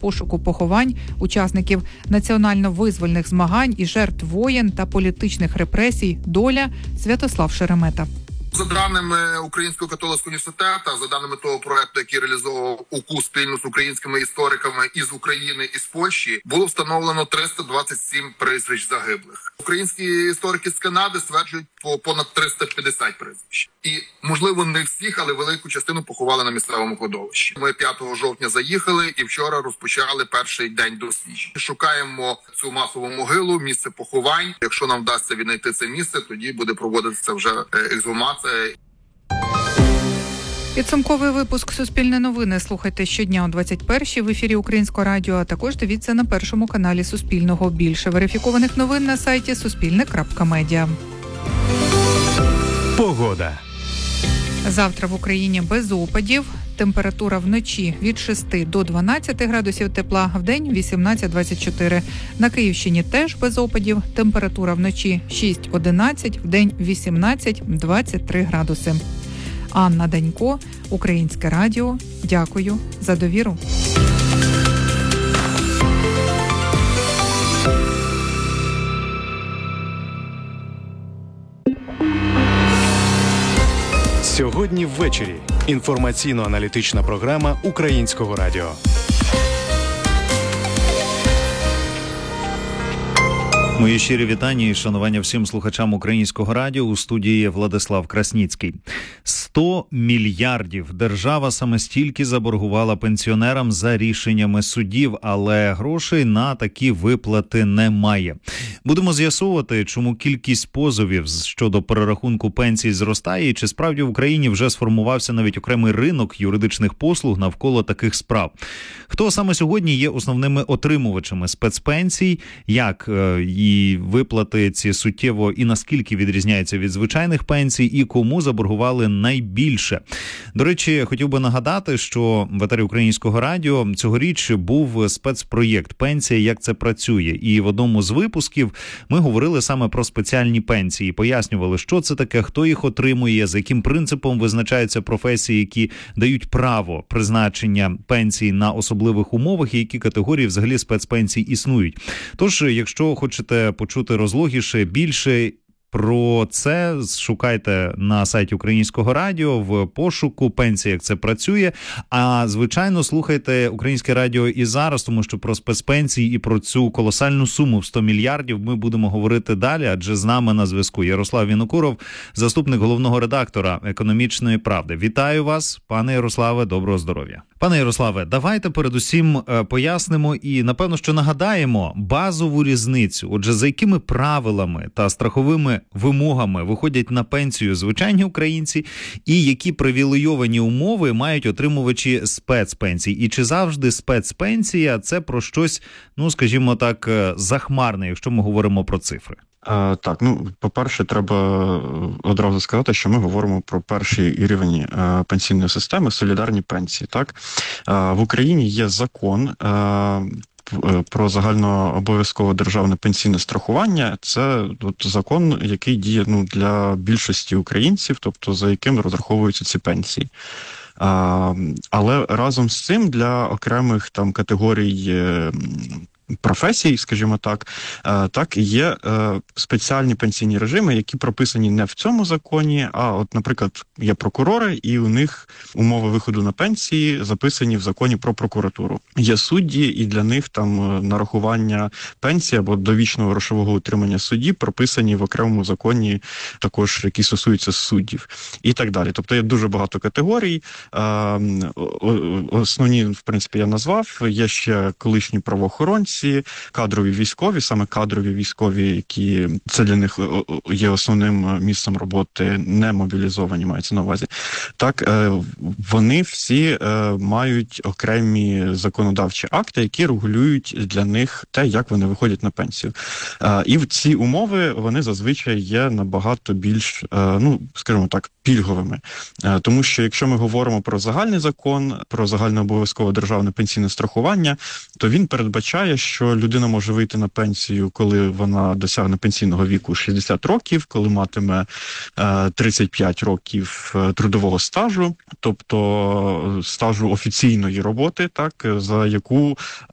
пошуку поховань учасників національно-визвольних змагань і жертв воєн та політичних репресій «Доля» Святослав Шеремета. За даними Українського католицького університету, за даними того проекту, який реалізовував УКУ спільно з українськими істориками із України і з Польщі, було встановлено 327 прізвищ загиблих. Українські історики з Канади стверджують по понад 350 прізвищ. І, можливо, не всіх, але велику частину поховали на місцевому кладовищі. Ми 5 жовтня заїхали і вчора розпочали перший день досліджень. Шукаємо цю масову могилу, місце поховань. Якщо нам вдасться віднайти це місце, тоді буде проводитися вже ексгумація. Підсумковий випуск «Суспільне новини» слухайте щодня о 21-й в ефірі Українського радіо, а також дивіться на першому каналі Суспільного. Більше верифікованих новин на сайті суспільне.медіа. Погода. Завтра в Україні без опадів. Температура вночі від 6 до 12 градусів тепла, вдень 18-24. На Київщині теж без опадів. Температура вночі 6-11, вдень 18-23 градуси. Анна Данько, Українське радіо. Дякую за довіру. Сьогодні ввечері. Інформаційно-аналітична програма Українського радіо. Мої щирі вітання і шанування всім слухачам Українського радіо. У студії Владислав Красніцький. 100 мільярдів держава саме стільки заборгувала пенсіонерам за рішеннями судів, але грошей на такі виплати немає. Будемо з'ясовувати, чому кількість позовів щодо перерахунку пенсій зростає і чи справді в Україні вже сформувався навіть окремий ринок юридичних послуг навколо таких справ. Хто саме сьогодні є основними отримувачами спецпенсій, як і виплати ці суттєво і наскільки відрізняються від звичайних пенсій, і кому заборгували найбільше. До речі, хотів би нагадати, що в етері Українського радіо цьогоріч був спецпроєкт «Пенсія. Як це працює». І в одному з випусків ми говорили саме про спеціальні пенсії, пояснювали, що це таке, хто їх отримує, за яким принципом визначаються професії, які дають право призначення пенсій на особливих умовах, і які категорії взагалі спецпенсій існують. Тож, якщо хочете почути розлогіше, більше про це шукайте на сайті Українського радіо в пошуку «Пенсія. Як це працює». А, звичайно, слухайте Українське радіо і зараз, тому що про спецпенсії і про цю колосальну суму в 100 мільярдів ми будемо говорити далі, адже з нами на зв'язку Ярослав Вінокуров, заступник головного редактора «Економічної правди». Вітаю вас, пане Ярославе, доброго здоров'я. Пане Ярославе, давайте передусім пояснимо і, напевно, що нагадаємо базову різницю. Отже, за якими правилами та страховими вимогами виходять на пенсію звичайні українці і які привілейовані умови мають отримувачі спецпенсій? І чи завжди спецпенсія – це про щось, ну, скажімо так, захмарне, якщо ми говоримо про цифри? Так, по-перше, треба одразу сказати, що ми говоримо про перший рівень пенсійної системи – солідарні пенсії. Так? В Україні є закон про загальнообов'язкове державне пенсійне страхування. Це закон, який діє для більшості українців, тобто за яким розраховуються ці пенсії. Але разом з цим для окремих там категорій професій, скажімо так, є спеціальні пенсійні режими, які прописані не в цьому законі, а от, наприклад, є прокурори, і у них умови виходу на пенсії записані в законі про прокуратуру. Є судді, і для них там нарахування пенсії або довічного грошового утримання судді прописані в окремому законі, також які стосуються суддів і так далі. Тобто є дуже багато категорій. Основні, в принципі, я назвав. Є ще колишні правоохоронці, кадрові військові, саме кадрові військові, які це для них є основним місцем роботи, не мобілізовані, мається на увазі. Так, вони всі мають окремі законодавчі акти, які регулюють для них те, як вони виходять на пенсію. І в ці умови вони зазвичай є набагато більш, скажімо так, пільговими. Тому що якщо ми говоримо про загальний закон, про загальнообов'язкове державне пенсійне страхування, то він передбачає, що людина може вийти на пенсію, коли вона досягне пенсійного віку 60 років, коли матиме 35 років трудового стажу, тобто стажу офіційної роботи, так, за яку